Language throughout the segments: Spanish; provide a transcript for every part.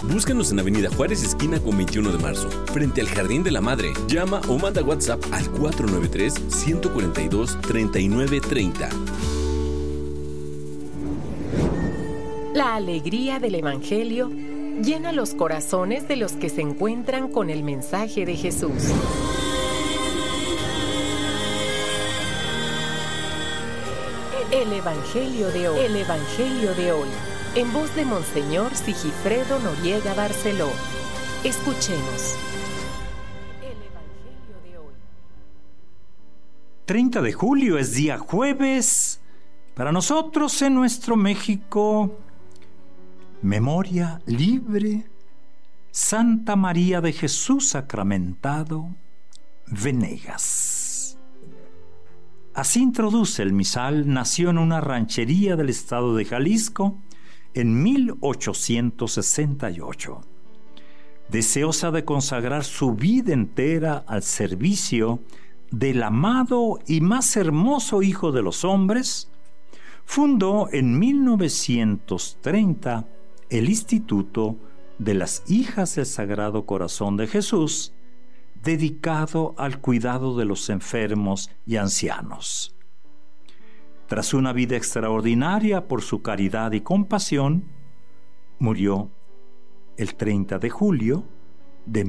Búscanos en Avenida Juárez, esquina con 21 de marzo, frente al Jardín de la Madre. Llama o manda WhatsApp al 493-142-3930. La alegría del Evangelio llena los corazones de los que se encuentran con el mensaje de Jesús. El Evangelio de hoy. El Evangelio de hoy. En voz de Monseñor Sigifredo Noriega Barceló. Escuchemos. El Evangelio de hoy. 30 de julio es día jueves. Para nosotros en nuestro México, memoria libre, Santa María de Jesús Sacramentado, Venegas. Así introduce el misal. Nació en una ranchería del estado de Jalisco en 1868. Deseosa de consagrar su vida entera al servicio del amado y más hermoso Hijo de los hombres, fundó en 1930 el Instituto de las Hijas del Sagrado Corazón de Jesús, dedicado al cuidado de los enfermos y ancianos. Tras una vida extraordinaria por su caridad y compasión, murió el 30 de julio de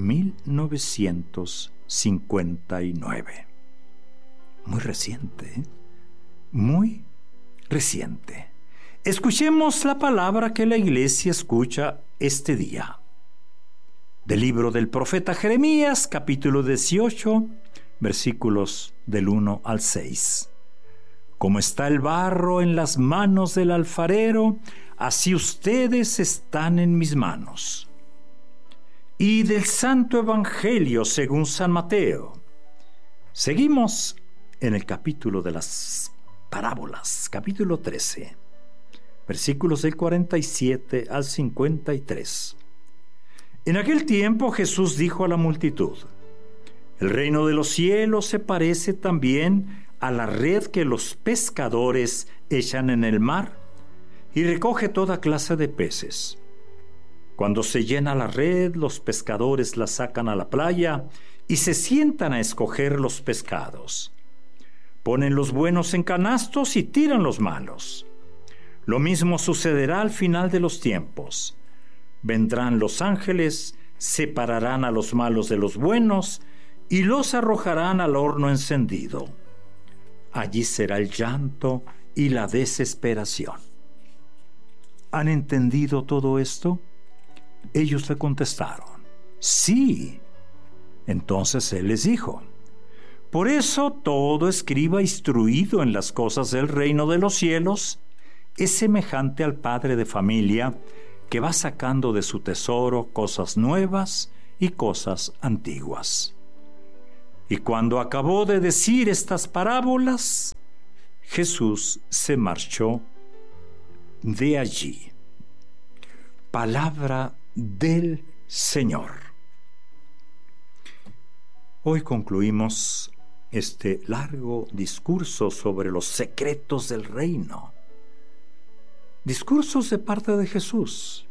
1959. Muy reciente, ¿eh? Muy reciente. Escuchemos la palabra que la Iglesia escucha este día. Del libro del profeta Jeremías, capítulo 18, versículos del 1 al 6. Como está el barro en las manos del alfarero, así ustedes están en mis manos. Y del Santo Evangelio según San Mateo. Seguimos en el capítulo de las parábolas, capítulo 13, versículos del 47 al 53. En aquel tiempo Jesús dijo a la multitud: el reino de los cielos se parece también a la red que los pescadores echan en el mar y recoge toda clase de peces. Cuando se llena la red, los pescadores la sacan a la playa y se sientan a escoger los pescados. Ponen los buenos en canastos y tiran los malos. Lo mismo sucederá al final de los tiempos. Vendrán los ángeles, separarán a los malos de los buenos y los arrojarán al horno encendido. Allí será el llanto y la desesperación. ¿Han entendido todo esto? Ellos le contestaron: sí. Entonces él les dijo: por eso todo escriba instruido en las cosas del reino de los cielos es semejante al padre de familia que va sacando de su tesoro cosas nuevas y cosas antiguas. Y cuando acabó de decir estas parábolas, Jesús se marchó de allí. Palabra del Señor. Hoy concluimos este largo discurso sobre los secretos del reino. Discursos de parte de Jesús.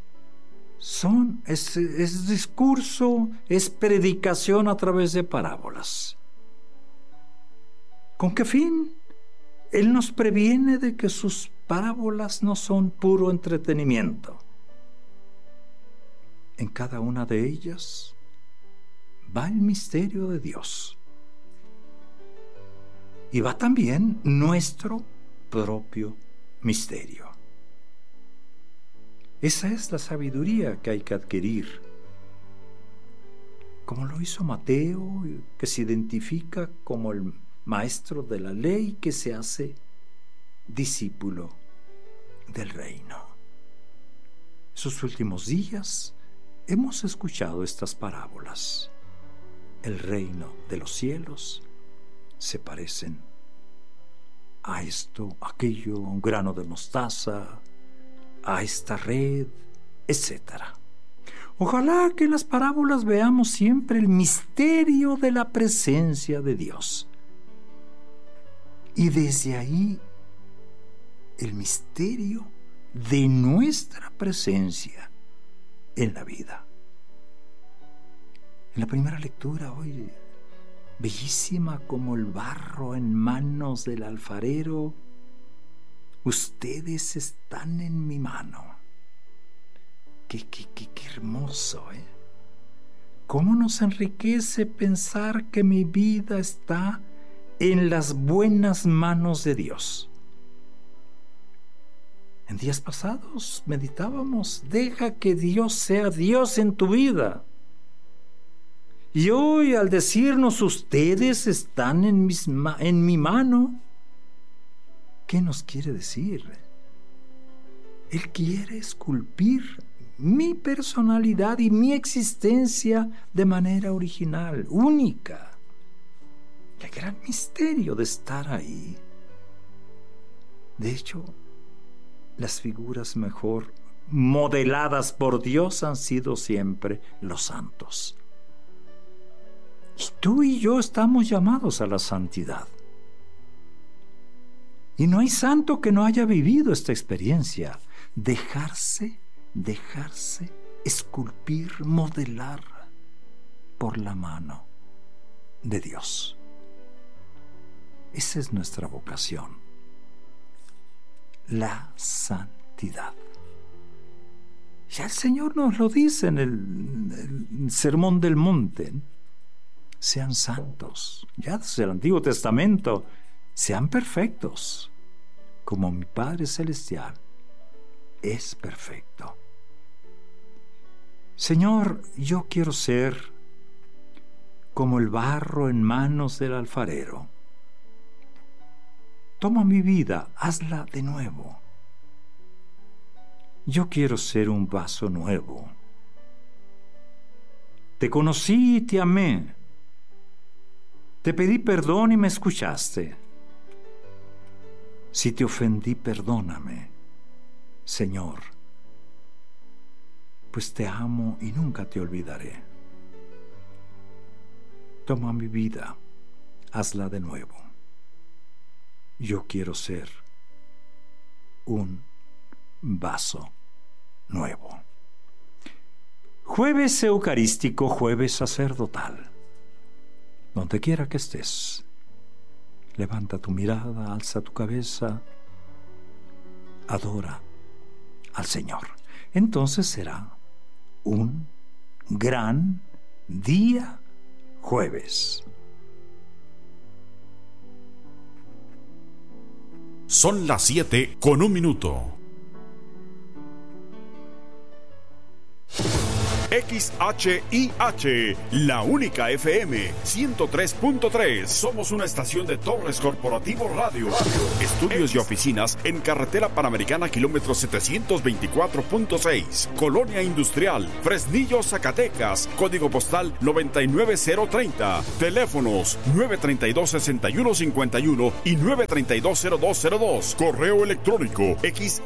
Es discurso, es predicación a través de parábolas. ¿Con qué fin? Él nos previene de que sus parábolas no son puro entretenimiento. En cada una de ellas va el misterio de Dios. Y va también nuestro propio misterio. Esa es la sabiduría que hay que adquirir. Como lo hizo Mateo, que se identifica como el maestro de la ley, que se hace discípulo del reino. Esos últimos días hemos escuchado estas parábolas. El reino de los cielos se parecen a esto, aquello, un grano de mostaza, a esta red, etc. Ojalá que en las parábolas veamos siempre el misterio de la presencia de Dios. Y desde ahí, el misterio de nuestra presencia en la vida. En la primera lectura hoy, bellísima como el barro en manos del alfarero, ustedes están en mi mano. Qué hermoso, ¿eh? ¿Cómo nos enriquece pensar que mi vida está en las buenas manos de Dios? En días pasados meditábamos, deja que Dios sea Dios en tu vida. Y hoy, al decirnos ustedes están en mi mano, ¿qué nos quiere decir? Él quiere esculpir mi personalidad y mi existencia de manera original, única. El gran misterio de estar ahí. De hecho, las figuras mejor modeladas por Dios han sido siempre los santos. Y tú y yo estamos llamados a la santidad. Y no hay santo que no haya vivido esta experiencia. Dejarse esculpir, modelar por la mano de Dios. Esa es nuestra vocación. La santidad. Ya el Señor nos lo dice en el Sermón del Monte. Sean santos. Ya desde el Antiguo Testamento, sean perfectos, como mi Padre Celestial es perfecto. Señor, yo quiero ser como el barro en manos del alfarero. Toma mi vida, hazla de nuevo. Yo quiero ser un vaso nuevo. Te conocí y te amé. Te pedí perdón y me escuchaste. Si te ofendí, perdóname, Señor, pues te amo y nunca te olvidaré. Toma mi vida, hazla de nuevo. Yo quiero ser un vaso nuevo. Jueves eucarístico, jueves sacerdotal. Donde quiera que estés, levanta tu mirada, alza tu cabeza, adora al Señor. Entonces será un gran día jueves. Son las 7:01. XHIH, la única FM 103.3. Somos una estación de Torres Corporativo Radio. Estudios y oficinas en Carretera Panamericana, kilómetro 724.6. Colonia Industrial, Fresnillo, Zacatecas. Código postal 99030. Teléfonos 932-6151 y 932-0202. Correo electrónico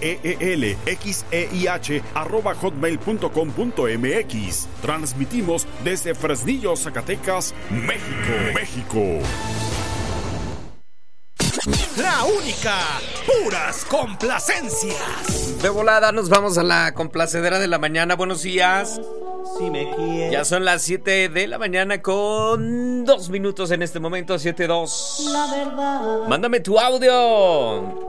xeelxeih@hotmail.com.mx. Transmitimos desde Fresnillo, Zacatecas, México. La única, puras complacencias. De volada nos vamos a la complacedera de la mañana. Buenos días. Si me quieres. Ya son las 7 de la mañana con 2 minutos en este momento, 7:02. La verdad. Mándame tu audio.